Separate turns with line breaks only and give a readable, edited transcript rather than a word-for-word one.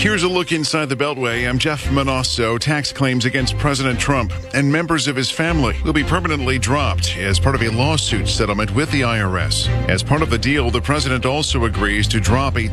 Here's a look inside the Beltway. I'm Jeff Manosso. Tax claims against President Trump and members of his family will be permanently dropped as part of a lawsuit settlement with the IRS. As part of the deal, the president also agrees to drop a